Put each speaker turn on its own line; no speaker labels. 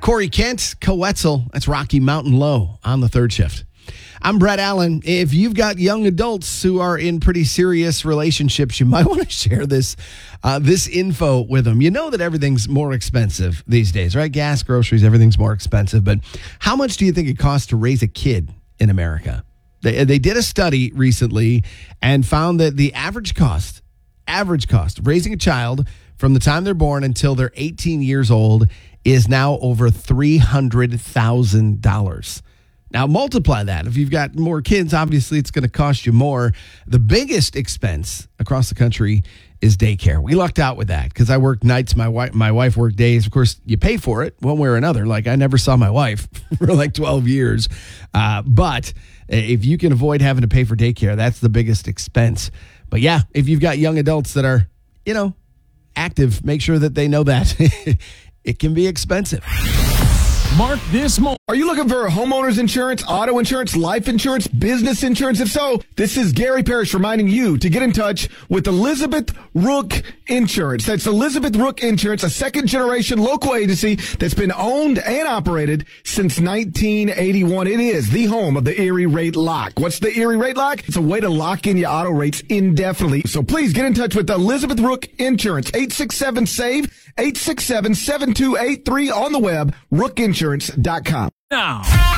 Corey Kent, Coetzel, that's Rocky Mountain Low on the third shift. I'm Brett Allen. If you've got young adults who are in pretty serious relationships, you might want to share this info with them. You know that everything's more expensive these days, right? Gas, groceries, everything's more expensive. But how much do you think it costs to raise a kid in America? They did a study recently and found that the average cost of raising a child from the time they're born until they're 18 years old is now over $300,000. Now, multiply that. If you've got more kids, obviously it's going to cost you more. The biggest expense across the country is daycare. We lucked out with that because I work nights. My wife worked days. Of course, you pay for it one way or another. Like, I never saw my wife for like 12 years. But if you can avoid having to pay for daycare, that's the biggest expense. But yeah, if you've got young adults that are, active, make sure that they know that it can be expensive.
Mark this moment.
Are you looking for homeowners insurance, auto insurance, life insurance, business insurance? If so, this is Gary Parrish reminding you to get in touch with Elizabeth Rook Insurance. That's Elizabeth Rook Insurance, a second-generation local agency that's been owned and operated since 1981. It is the home of the Erie Rate Lock. What's the Erie Rate Lock? It's a way to lock in your auto rates indefinitely. So please get in touch with Elizabeth Rook Insurance, 867-SAVE, 867-7283 on the web, rookinsurance.com.
Now.